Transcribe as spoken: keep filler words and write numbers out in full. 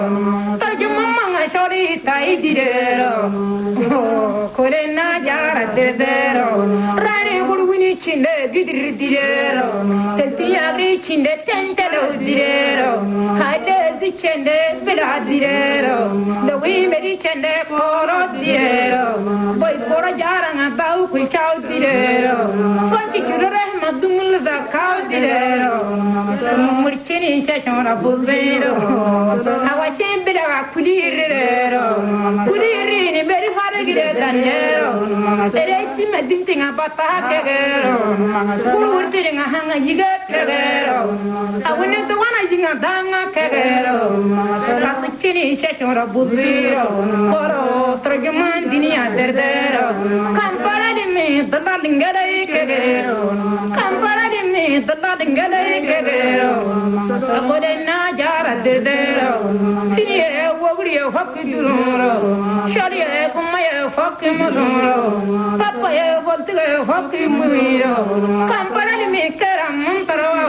Tarjumanga shori tai direro Kolena jara direro Rari gurwini chinde gidir direro Tesiya ri chinde tentelo direro Hade zi chinde bila direro Dawi meri chinde koro direro Boy koro jara nga bau kui chao direro Konchi kirore madumul za kao direro Murchini shashona buzero Hawa chembira kulirero Kulirini beri faragire danero Sereti madintinga bata kegero Kururti nga hanga yiga kegero Awine to wana jinga danga kegero Ratuchini shashona buzero Koro trojuman dinia derdero Kampara di me dala lingere kegero Kampara di me dala lingere kegero Kode na jara derdero Siniye wogriye fakki dururo Shariye kumaye fakki muzuro Papaye voltige fakki muiro Kampara di me kera muntaro